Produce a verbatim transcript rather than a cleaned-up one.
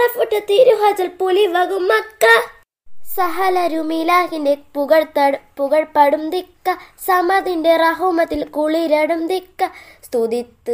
അറഫുറ്റ തിരുഹജൽ പുലിവകും Mecca. സഹലരുമിലാഹിന്റെ പുകഴ്ത്തട് പുകഴ്പടും ദിക്ക. സമതിന്റെ റഹുമത്തിൽ കുളിരടും ദിക്ക. സ്തുതിത്ത്